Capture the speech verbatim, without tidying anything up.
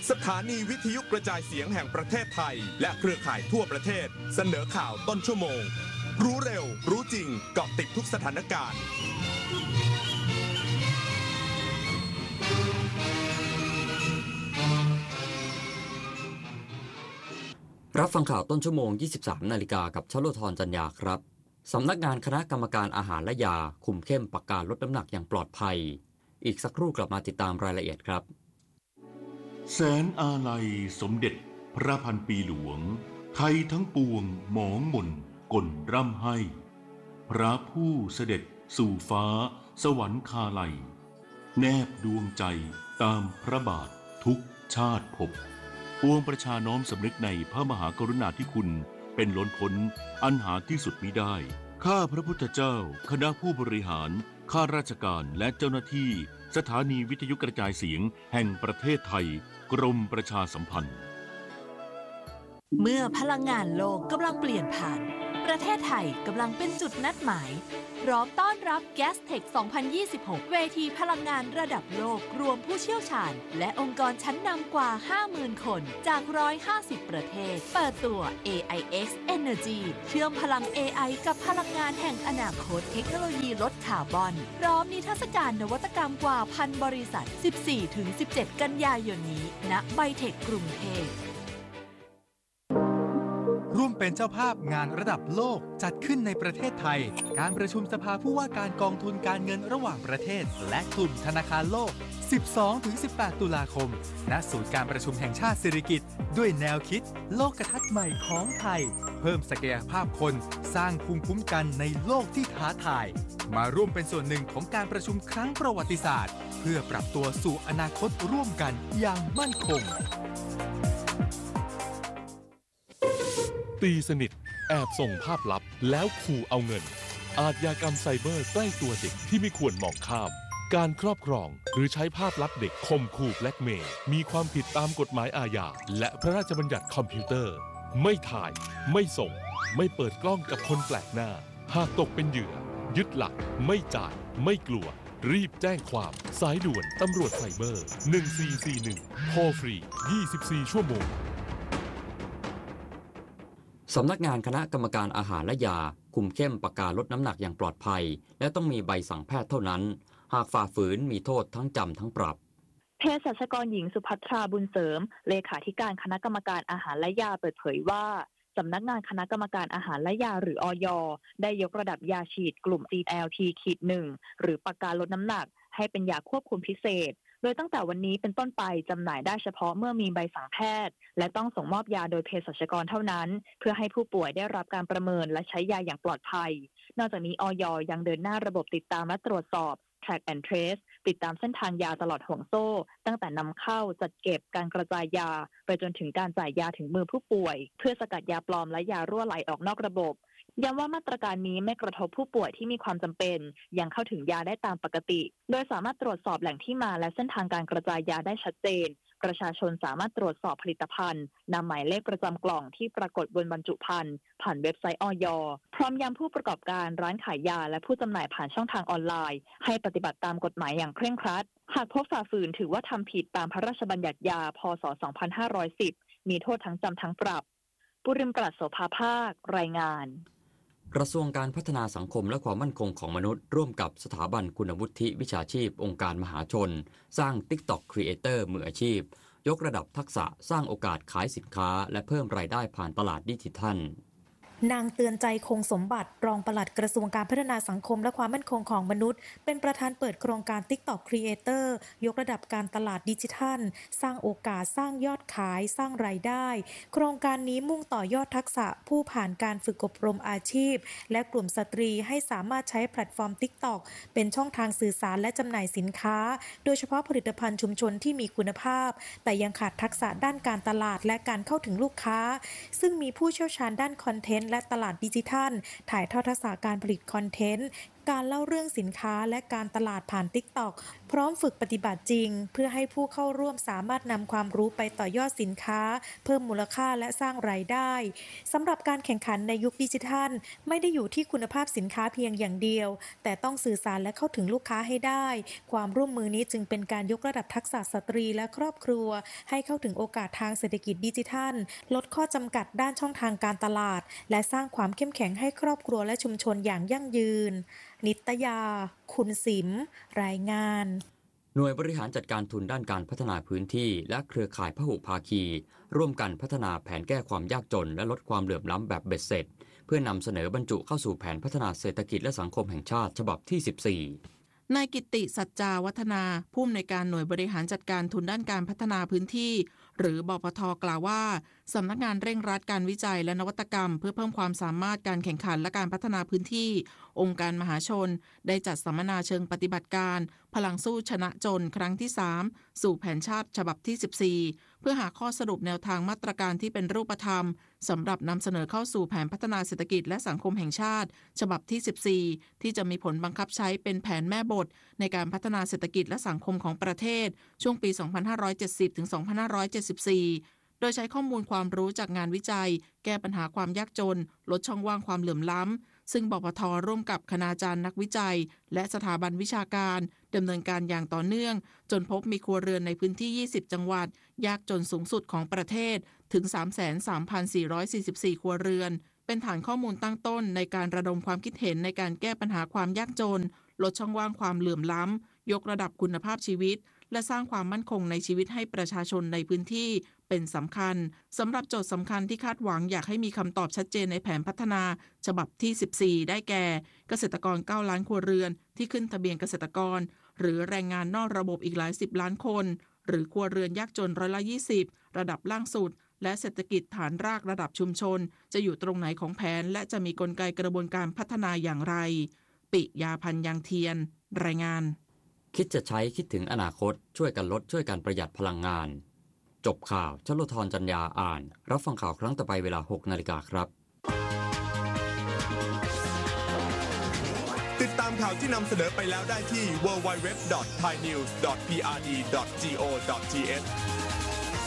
สถานีวิทยุกระจายเสียงแห่งประเทศไทยและเครือข่ายทั่วประเทศเสนอข่าวต้นชั่วโมงรู้เร็วรู้จริงเกาะติดทุกสถานการณ์รับฟังข่าวต้นชั่วโมง ยี่สิบสาม นาฬิกากับชโลธรจันยาครับสำนักงานคณะกรรมการอาหารและยาคุมเข้มประกาศลดน้ำหนักอย่างปลอดภัยอีกสักครู่กลับมาติดตามรายละเอียดครับแสนอาลัยสมเด็จพระพันปีหลวงไทยทั้งปวงหมองหม่นก่นร่ำให้พระผู้เสด็จสู่ฟ้าสวรรคาลัยแนบดวงใจตามพระบาททุกชาติภพปวงประชาน้อมสำนึกในพระมหากรุณาธิคุณเป็นล้นพ้นอันหาที่สุดมิได้ข้าพระพุทธเจ้าคณะผู้บริหารข้าราชการและเจ้าหน้าที่สถานีวิทยุกระจายเสียงแห่งประเทศไทยกรมประชาสัมพันธ์เมื่อพลังงานโลกกำลังเปลี่ยนผ่านประเทศไทยกำลังเป็นจุดนัดหมายพร้อมต้อนรับ Gastech สองพันยี่สิบหก เวทีพลังงานระดับโลกรวมผู้เชี่ยวชาญและองค์กรชั้นนำกว่า ห้าหมื่น คนจากหนึ่งร้อยห้าสิบประเทศเปิดตัว เอ ไอ เอ็กซ์ Energy เชื่อมพลัง เอ ไอ กับพลังงานแห่งอนาคตเทคโนโลยีลดคาร์บอนพร้อมนิทรรศการนวัตกรรมกว่าพันบริษัท สิบสี่ถึงสิบเจ็ด กันยายนนี้ณไบเทคกรุงเทพร่วมเป็นเจ้าภาพงานระดับโลกจัดขึ้นในประเทศไทยการประชุมสภาผู้ว่าการกองทุนการเงินระหว่างประเทศและกลุ่มธนาคารโลก สิบสองถึงสิบแปด ตุลาคมณศูนย์การประชุมแห่งชาติสิริกิติ์ด้วยแนวคิดโลกทัศน์ใหม่ของไทยเพิ่มศักยภาพคนสร้างภูมิคุ้มกันในโลกที่ท้าทายมาร่วมเป็นส่วนหนึ่งของการประชุมครั้งประวัติศาสตร์เพื่อปรับตัวสู่อนาคตร่วมกันอย่างมั่นคงตีสนิทแอบส่งภาพลับแล้วขู่เอาเงินอาชญากรรมไซเบอร์ใกล้ตัวเด็กที่ไม่ควรมองข้ามการครอบครองหรือใช้ภาพลับเด็กข่มขู่แบล็กเมย์มีความผิดตามกฎหมายอาญาและพระราชบัญญัติคอมพิวเตอร์ไม่ถ่ายไม่ส่งไม่เปิดกล้องกับคนแปลกหน้าหากตกเป็นเหยื่อยึดหลักไม่จ่ายไม่กลัวรีบแจ้งความสายด่วนตำรวจไซเบอร์หนึ่งสี่สี่หนึ่งโทรฟรียี่สิบสี่ชั่วโมงสำนักงานคณะกรรมการอาหารและยาคุมเข้มประกาศลดน้ำหนักอย่างปลอดภัยและต้องมีใบสั่งแพทย์เท่านั้นหากฝ่าฝืนมีโทษทั้งจำทั้งปรับเภสัชกรหญิงสุภัทราบุญเสริมเลขาธิการคณะกรรมการอาหารและยาเปิดเผยว่าสำนักงานคณะกรรมการอาหารและยาหรืออย.ได้ยกระดับยาฉีดกลุ่ม ซี แอล ที หนึ่ง หรือประกาศลดน้ำหนักให้เป็นยาควบคุมพิเศษโดยตั้งแต่วันนี้เป็นต้นไปจำหน่ายได้เฉพาะเมื่อมีใบสั่งแพทย์และต้องส่งมอบยาโดยเภสัชกรเท่านั้นเพื่อให้ผู้ป่วยได้รับการประเมินและใช้ยาอย่างปลอดภัยนอกจากนี้อย.ยังเดินหน้าระบบติดตามและตรวจสอบ track and trace ติดตามเส้นทางยาตลอดห่วงโซ่ตั้งแต่นำเข้าจัดเก็บการกระจายยาไปจนถึงการจ่ายยาถึงมือผู้ป่วยเพื่อสกัดยาปลอมและยารั่วไหลออกนอกระบบย้ำว่ามาตรการนี้ไม่กระทบผู้ป่วยที่มีความจำเป็นยังเข้าถึงยาได้ตามปกติโดยสามารถตรวจสอบแหล่งที่มาและเส้นทางการกระจายยาได้ชัดเจนประชาชนสามารถตรวจสอบผลิตภัณฑ์นำหมายเลขประจำกล่องที่ปรากฏบนบรรจุภัณฑ์ผ่านเว็บไซต์อย.พร้อมย้ำผู้ประกอบการร้านขายยาและผู้จำหน่ายผ่านช่องทางออนไลน์ให้ปฏิบัติตามกฎหมายอย่างเคร่งครัดหากพบฝ่าฝืนถือว่าทำผิดตามพระราชบัญญัติยาพ.ศ. สองพันห้าร้อยสิบมีโทษทั้งจำทั้งปรับปุริมปรัชโสภาภาครายงานกระทรวงการพัฒนาสังคมและความมั่นคงของมนุษย์ร่วมกับสถาบันคุณวุฒิวิชาชีพองค์การมหาชนสร้าง TikTok Creator มืออาชีพยกระดับทักษะสร้างโอกาสขายสินค้าและเพิ่มรายได้ผ่านตลาดดิจิทัลนางเตือนใจคงสมบัติรองปลัดกระทรวงการพัฒนาสังคมและความมั่นคงของมนุษย์เป็นประธานเปิดโครงการ TikTok Creator ยกระดับการตลาดดิจิทัลสร้างโอกาสสร้างยอดขายสร้างรายได้โครงการนี้มุ่งต่อยอดทักษะผู้ผ่านการฝึกอบรมอาชีพและกลุ่มสตรีให้สามารถใช้แพลตฟอร์ม TikTok เป็นช่องทางสื่อสารและจำหน่ายสินค้าโดยเฉพาะผลิตภัณฑ์ชุมชนที่มีคุณภาพแต่ยังขาดทักษะด้านการตลาดและการเข้าถึงลูกค้าซึ่งมีผู้เชี่ยวชาญด้านคอนเทนต์และตลาดดิจิทัลถ่ายทอดทักษะการผลิตคอนเทนต์การเล่าเรื่องสินค้าและการตลาดผ่าน TikTok พร้อมฝึกปฏิบัติจริงเพื่อให้ผู้เข้าร่วมสามารถนำความรู้ไปต่อยอดสินค้าเพิ่มมูลค่าและสร้างรายได้สำหรับการแข่งขันในยุคดิจิทัลไม่ได้อยู่ที่คุณภาพสินค้าเพียงอย่างเดียวแต่ต้องสื่อสารและเข้าถึงลูกค้าให้ได้ความร่วมมือนี้จึงเป็นการยกระดับทักษะสตรีและครอบครัวให้เข้าถึงโอกาสทางเศรษฐกิจดิจิทัลลดข้อจำกัดด้านช่องทางการตลาดและสร้างความเข้มแข็งให้ครอบครัวและชุมชนอย่างยั่งยืนนิตยาคุณสิมรายงานหน่วยบริหารจัดการทุนด้านการพัฒนาพื้นที่และเครือข่ายพหุภาคีร่วมกันพัฒนาแผนแก้ความยากจนและลดความเหลื่อมล้ำแบบเบ็ดเสร็จเพื่อนำเสนอบรรจุเข้าสู่แผนพัฒนาเศรษฐกิจและสังคมแห่งชาติฉบับที่สิบสี่นายกิตติสัจจาวัฒนาผู้อำนวยการหน่วยบริหารจัดการทุนด้านการพัฒนาพื้นที่หรือบปท.กล่าวว่าสำนักงานเร่งรัดการวิจัยและนวัตกรรมเพื่อเพิ่มความสามารถการแข่งขันและการพัฒนาพื้นที่องค์การมหาชนได้จัดสัมมนาเชิงปฏิบัติการพลังสู้ชนะจนครั้งที่สามสู่แผนชาติฉบับที่สิบสี่เพื่อหาข้อสรุปแนวทางมาตรการที่เป็นรูปธรรมสำหรับนำเสนอเข้าสู่แผนพัฒนาเศรษฐกิจและสังคมแห่งชาติฉบับที่สิบสี่ที่จะมีผลบังคับใช้เป็นแผนแม่บทในการพัฒนาเศรษฐกิจและสังคมของประเทศช่วงปี สองพันห้าร้อยเจ็ดสิบ ถึง สองพันห้าร้อยเจ็ดสิบสี่ โดยใช้ข้อมูลความรู้จากงานวิจัยแก้ปัญหาความยากจนลดช่องว่างความเหลื่อมล้ำซึ่งบปท.ร่วมกับคณาจารย์นักวิจัยและสถาบันวิชาการดำเนินการอย่างต่อเนื่องจนพบมีครัวเรือนในพื้นที่ยี่สิบจังหวัดยากจนสูงสุดของประเทศถึง สามแสนสามพันสี่ร้อยสี่สิบสี่ ครัวเรือนเป็นฐานข้อมูลตั้งต้นในการระดมความคิดเห็นในการแก้ปัญหาความยากจนลดช่องว่างความเหลื่อมล้ำยกระดับคุณภาพชีวิตและสร้างความมั่นคงในชีวิตให้ประชาชนในพื้นที่เป็นสำคัญสำหรับโจทย์สำคัญที่คาดหวังอยากให้มีคำตอบชัดเจนในแผนพัฒนาฉบับที่สิบสี่ได้แก่เกษตรกรเก้าล้านครัวเรือนที่ขึ้นทะเบียนเกษตรกรหรือแรงงานนอกระบบอีกหลายสิบล้านคนหรือครัวเรือนยากจนร้อยละยี่สิบระดับล่างสุดและเศรษฐกิจฐานรากระดับชุมชนจะอยู่ตรงไหนของแผนและจะมีกลไกกระบวนการพัฒนาอย่างไรปิยาพันธ์ยังเทียนรายงานคิดจะใช้คิดถึงอนาคตช่วยกันลดช่วยกันประหยัดพลังงานจบข่าวชลธรจัญญาอ่านรับฟังข่าวครั้งต่อไปเวลา หกนาฬิกาครับติดตามข่าวที่นำเสนอไปแล้วได้ที่ ดับเบิลยู ดับเบิลยู ดับเบิลยู ดอท ไทยนิวส์ ดอท พี อาร์ ดี ดอท โก ดอท ที เอช